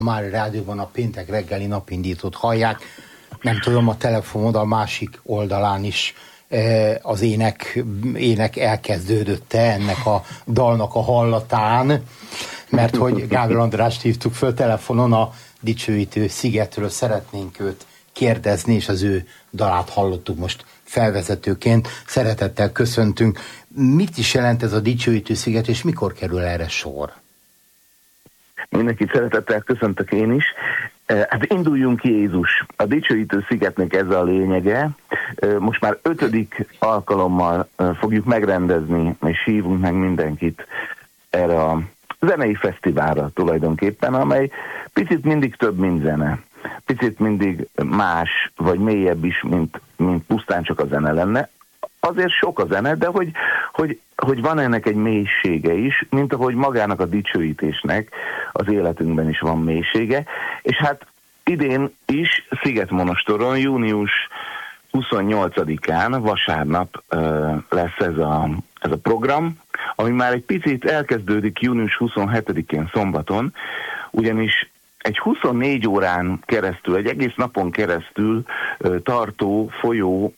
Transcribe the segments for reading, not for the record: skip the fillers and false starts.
Már rádióban a péntek reggeli napindítót hallják. Nem tudom, a telefonod a másik oldalán is az ének elkezdődött ennek a dalnak a hallatán, mert hogy Gábor Andrást hívtuk föl telefonon a Dicsőítő szigetről, szeretnénk őt kérdezni, és az ő dalát hallottuk most felvezetőként. Szeretettel köszöntünk. Mit is jelent ez a Dicsőítő sziget, és mikor kerül erre sor? Mindenkit szeretettel köszöntök én is. Hát induljunk ki, Jézus. A Dicsőítő szigetnek ez a lényege. Most már 5. alkalommal fogjuk megrendezni, és hívunk meg mindenkit erre a zenei fesztiválra tulajdonképpen, amely picit mindig több, mint zene. Picit mindig más, vagy mélyebb is, mint pusztán csak a zene lenne. Azért sok a zene, de hogy van ennek egy mélysége is, mint ahogy magának a dicsőítésnek az életünkben is van mélysége. És hát idén is Szigetmonostoron, június 28-án, vasárnap lesz ez a program, ami már egy picit elkezdődik június 27-én szombaton, ugyanis egy 24 órán keresztül, egy egész napon keresztül tartó, folyó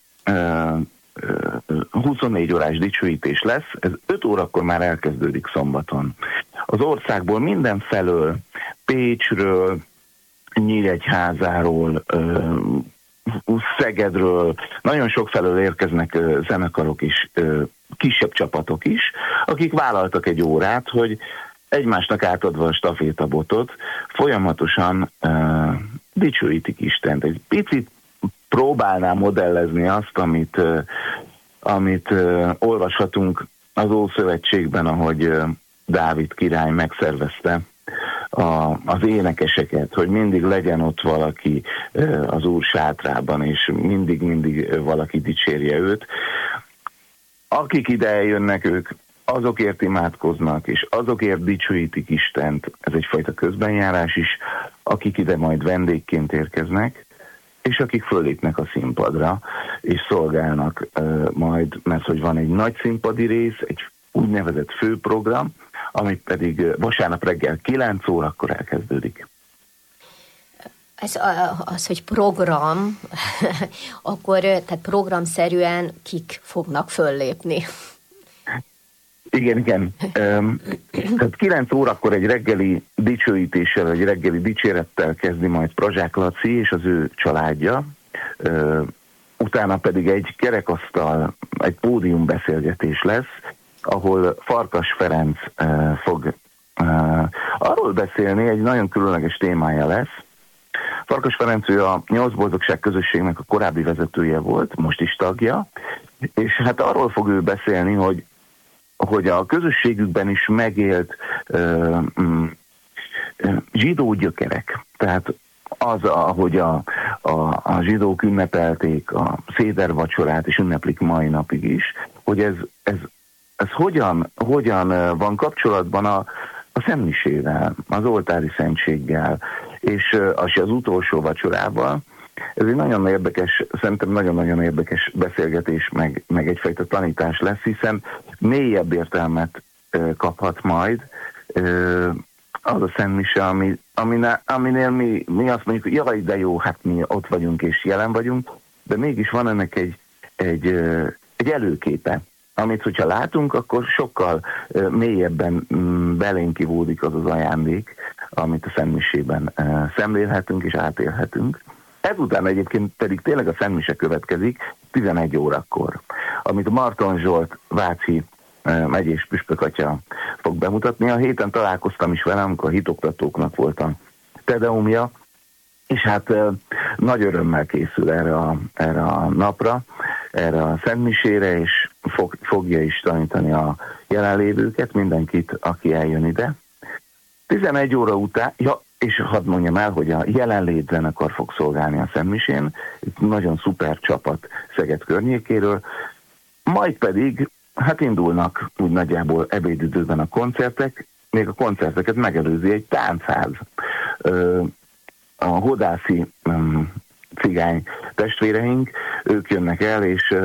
24 órás dicsőítés lesz, ez 5 órakor már elkezdődik szombaton. Az országból mindenfelől, Pécsről, Nyíregyházáról, Szegedről, nagyon sok felől érkeznek zenekarok is, kisebb csapatok is, akik vállaltak egy órát, hogy egymásnak átadva a stafétabotot folyamatosan dicsőítik Istent. Egy picit próbálnám modellezni azt, amit olvashatunk az Ószövetségben, ahogy Dávid király megszervezte az énekeseket, hogy mindig legyen ott valaki az Úr sátrában, és mindig valaki dicsérje őt. Akik ide eljönnek, ők azokért imádkoznak, és azokért dicsőítik Istent, ez egyfajta közbenjárás is, akik ide majd vendégként érkeznek, és akik fölépnek a színpadra, és szolgálnak majd, mert hogy van egy nagy színpadi rész, egy úgynevezett főprogram, ami pedig vasárnap reggel 9 órakor elkezdődik. Az, hogy program, akkor tehát programszerűen kik fognak föllépni? Igen. Tehát 9 órakor egy reggeli dicsőítéssel, egy reggeli dicsérettel kezdi majd Prazsák Laci és az ő családja. Utána pedig egy kerekasztal, egy pódiumbeszélgetés lesz, ahol Farkas Ferenc fog arról beszélni, egy nagyon különleges témája lesz. Farkas Ferenc, ő a Nyolc Boldogság közösségnek a korábbi vezetője volt, most is tagja, és hát arról fog ő beszélni, hogy a közösségükben is megélt zsidó gyökerek. Tehát az, ahogy a zsidók ünnepelték a szédervacsorát, és ünneplik mai napig is, hogy ez hogyan van kapcsolatban a szentmisével, az oltári szentséggel, és az utolsó vacsorával. Ez egy nagyon érdekes, szerintem nagyon-nagyon érdekes beszélgetés, meg egyfajta tanítás lesz, hiszen mélyebb értelmet kaphat majd az a szentmise, aminél mi azt mondjuk, hogy jaj, de jó, hát mi ott vagyunk és jelen vagyunk, de mégis van ennek egy előképe, amit hogyha látunk, akkor sokkal mélyebben belénk kivódik az az ajándék, amit a szentmisében szemlélhetünk és átélhetünk. Ezután egyébként pedig tényleg a szentmise következik 11 órakor, amit Marton Zsolt váci megyés püspökatya fog bemutatni. A héten találkoztam is velem, amikor a hitoktatóknak volt a tedeumja, és hát nagy örömmel készül erre a napra, erre a szentmisére, és fogja is tanítani a jelenlévőket, mindenkit, aki eljön ide. 11 óra után, és hadd mondjam el, hogy a jelenlét zenekar fog szolgálni a szentmisén, itt nagyon szuper csapat Szeged környékéről, majd pedig hát indulnak úgy nagyjából ebédidőben a koncertek, még a koncerteket megelőzi egy táncház. A hodászi cigány testvéreink, ők jönnek el, és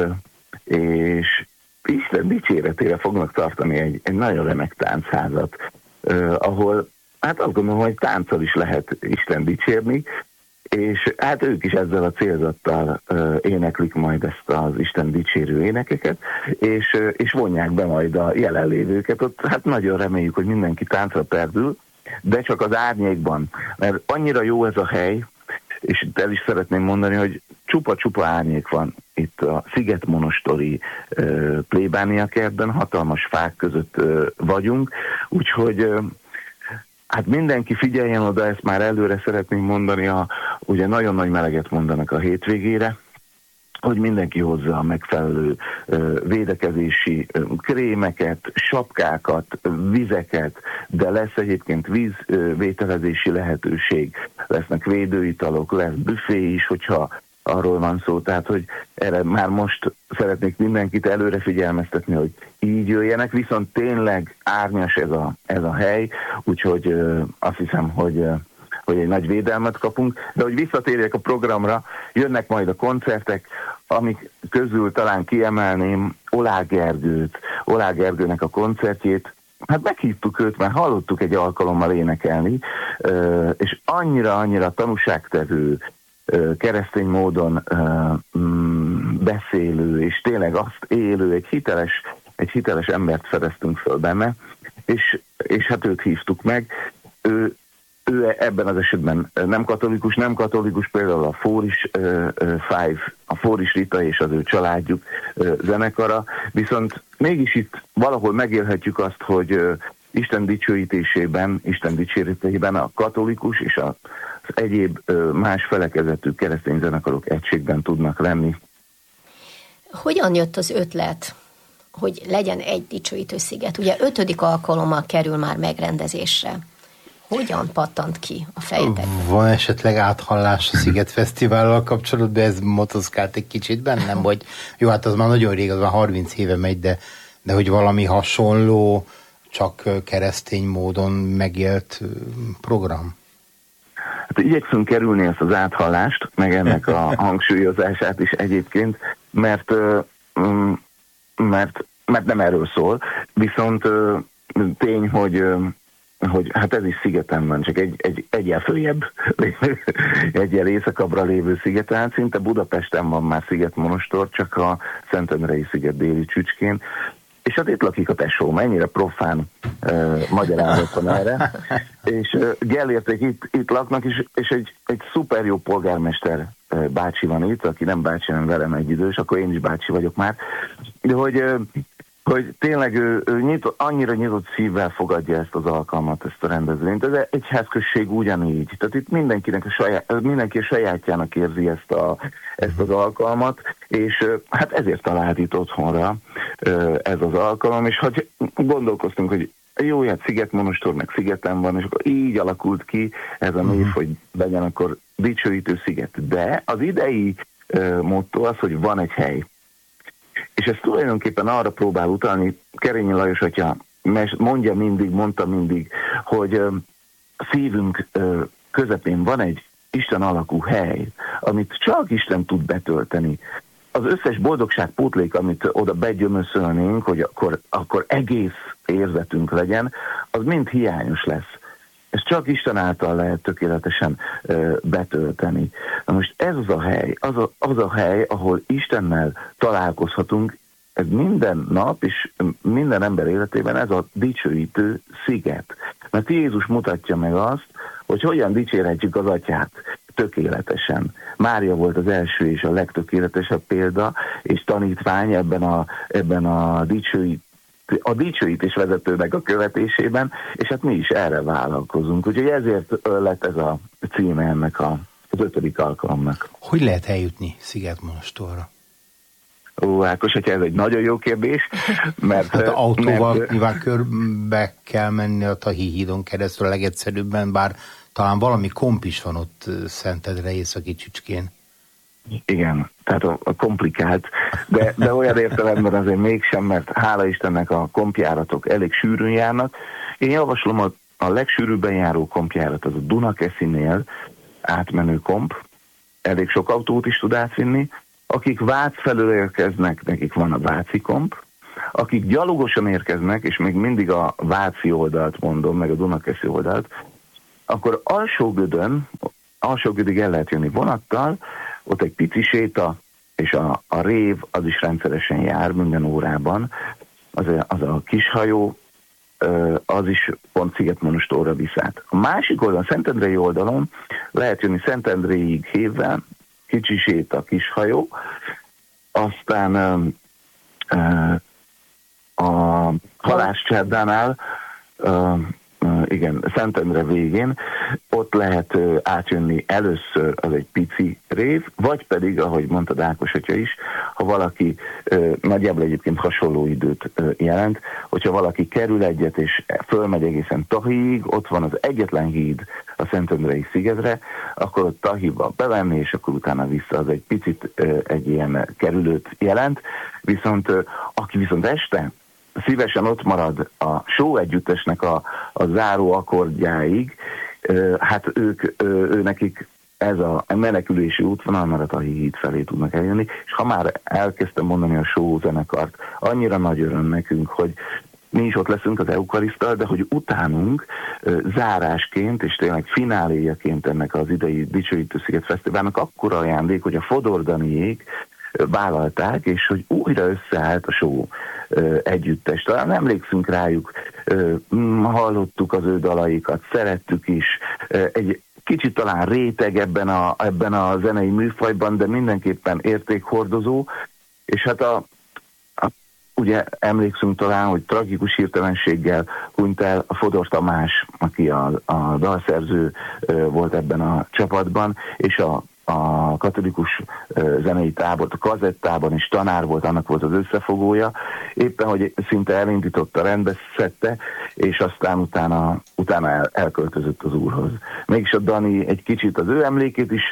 Isten dicséretére fognak tartani egy nagyon remek táncházat, ahol hát azt gondolom, hogy tánccal is lehet Isten dicsérni, és hát ők is ezzel a célzattal éneklik majd ezt az Isten dicsérő énekeket, és vonják be majd a jelenlévőket. Ott hát nagyon reméljük, hogy mindenki táncra perdül, de csak az árnyékban, mert annyira jó ez a hely, és itt el is szeretném mondani, hogy csupa-csupa árnyék van itt a Szigetmonostori plébániakertben, hatalmas fák között vagyunk, úgyhogy hát mindenki figyeljen oda, ezt már előre szeretném mondani, ugye nagyon nagy meleget mondanak a hétvégére, hogy mindenki hozza a megfelelő védekezési krémeket, sapkákat, vizeket, de lesz egyébként vízvételezési lehetőség, lesznek védőitalok, lesz büfé is, hogyha arról van szó, tehát hogy erre már most szeretnék mindenkit előre figyelmeztetni, hogy így jöjjenek, viszont tényleg árnyas ez a hely, úgyhogy azt hiszem, hogy egy nagy védelmet kapunk, de hogy visszatérjek a programra, jönnek majd a koncertek, amik közül talán kiemelném Oláh Gergőnek a koncertjét. Hát meghívtuk őt, mert hallottuk egy alkalommal énekelni, és annyira tanúságtevő, keresztény módon beszélő, és tényleg azt élő, egy hiteles embert fedeztünk föl benne, és hát őt hívtuk meg. Ő ebben az esetben nem katolikus, például a Fóris Rita és az ő családjuk zenekara, viszont mégis itt valahol megélhetjük azt, hogy Isten dicsőítésében a katolikus és az egyéb más felekezetű keresztény zenekarok egységben tudnak lenni. Hogyan jött az ötlet, hogy legyen egy dicsőítő sziget? Ugye 5. alkalommal kerül már megrendezésre. Hogyan pattant ki a fejetekben? Van esetleg áthallás a Sziget Fesztivállal kapcsolatban, ez motoszkált egy kicsit bennem, vagy jó, hát az már nagyon rég, az már 30 éve megy, de hogy valami hasonló, csak keresztény módon megélt program? Hát igyekszünk kerülni ezt az áthallást, meg ennek a hangsúlyozását is egyébként, mert nem erről szól, viszont tény, hogy hát ez is szigeten van, csak egyel följebb, egyel északabbra lévő szigeten, szinte Budapesten van már Szigetmonostor, csak a Szentendrei sziget déli csücskén, és hát itt lakik a tesó, mennyire profán magyarázatban erre, és Gellérték itt laknak, és egy szuper jó polgármester bácsi van itt, aki nem bácsi, hanem velem egy idős, akkor én is bácsi vagyok már, de hogy tényleg ő annyira nyitott szívvel fogadja ezt az alkalmat, ezt a rendezvényt. Ez egyházközség ugyanígy. Tehát itt mindenki a sajátjának érzi ezt az alkalmat, és hát ezért talált itt otthonra ez az alkalom, és hogy gondolkoztunk, hogy jó, hát Szigetmonostor meg szigeten van, és akkor így alakult ki ez a név, hogy legyen akkor dicsőítő sziget. De az idei motto az, hogy van egy hely. És ez tulajdonképpen arra próbál utalni, Kerényi Lajos atya mondta mindig, hogy szívünk közepén van egy Isten alakú hely, amit csak Isten tud betölteni. Az összes boldogság pótlék, amit oda begyömöszölnénk, hogy akkor egész érzetünk legyen, az mind hiányos lesz. Ez csak Isten által lehet tökéletesen betölteni. Na most ez az a hely, ahol Istennel találkozhatunk, ez minden nap és minden ember életében ez a dicsőítő sziget. Mert Jézus mutatja meg azt, hogy hogyan dicsérhetjük az Atyát tökéletesen. Mária volt az első és a legtökéletesebb példa, és tanítvány ebben a dicsőítés vezetőnek a követésében, és hát mi is erre vállalkozunk. Úgyhogy ezért lett ez a címe ennek az 5. alkalomnak. Hogy lehet eljutni Szigetmonostorra? Ákos, hogyha ez egy nagyon jó kérdés, mert... Hát autóval nyilván körbe kell menni a Tahi hídon keresztül a legegyszerűbben, bár talán valami komp is van ott Szentendre északi csücskén. Igen, tehát a komplikált, de olyan értelemben azért mégsem, mert hála Istennek a kompjáratok elég sűrűn járnak. Én javaslom a legsűrűbben járó kompjárat, az a Dunakeszinél átmenő komp, elég sok autót is tud átvinni. Akik Vác felől érkeznek, nekik van a váci komp. Akik gyalogosan érkeznek, és még mindig a váci oldalt mondom, meg a Dunakeszi oldalt, akkor Alsógödig el lehet jönni vonattal, ott egy pici séta, és a rév az is rendszeresen jár minden órában. Az a kis hajó, az is pont Szigetmonostorra visz át. A másik oldalon, Szentendrei oldalon lehet jönni Szentendréig hévvel, kicsi séta, kis hajó, aztán a Halászcsárdánál, igen, Szentendre végén, ott lehet átjönni először, az egy pici rév, vagy pedig, ahogy mondta Ákos atya is, ha valaki, nagyjából egyébként hasonló időt jelent, hogyha valaki kerül egyet és fölmegy egészen Tahiig, ott van az egyetlen híd a Szentendrei szigetre, akkor ott Tahiba bevenni, és akkor utána vissza, az egy picit egy ilyen kerülőt jelent, viszont aki viszont este szívesen ott marad a show együttesnek a záró akkordjáig, hát nekik ez a menekülési útvonal, mert a Tahi híd felé tudnak eljönni, és ha már elkezdtem mondani a show zenekart, annyira nagy öröm nekünk, hogy mi is ott leszünk az Eukariszttal, de hogy utánunk zárásként, és tényleg fináléjaként ennek az idei Dicsőítő Sziget Fesztiválnak akkora ajándék, hogy a Fodor Daniék vállalták, és hogy újra összeállt a show együttes. Talán emlékszünk rájuk, hallottuk az ő dalaikat, szerettük is, egy kicsit talán réteg ebben a zenei műfajban, de mindenképpen értékhordozó, és hát ugye emlékszünk talán, hogy tragikus hirtelenséggel hunyt el a Fodor Tamás, aki a dalszerző volt ebben a csapatban, és a katolikus zenei tábor, a kazettában is tanár volt, annak volt az összefogója, éppen, hogy szinte elindította, rendbe szedte, és aztán utána elköltözött az Úrhoz. Mégis a Dani egy kicsit az ő emlékét is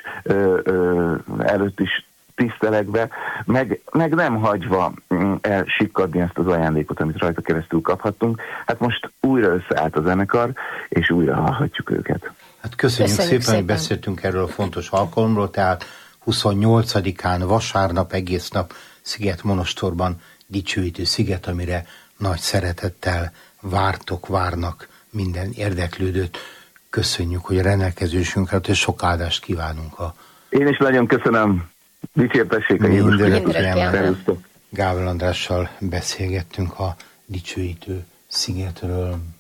előtt is tisztelegve, meg nem hagyva elsikkadni ezt az ajándékot, amit rajta keresztül kaphattunk. Hát most újra összeállt a zenekar, és újra hallhatjuk őket. Hát köszönjük szépen, hogy beszéltünk erről a fontos alkalomról, tehát 28-án vasárnap egész nap Szigetmonostorban Dicsőítő Sziget, amire nagy szeretettel várnak minden érdeklődőt. Köszönjük, hogy a rendelkezésünkre, és sok áldást kívánunk. Én is nagyon köszönöm. Dicsértessék a Jézus Krisztus. Gábor Andrással beszélgettünk a Dicsőítő Szigetről.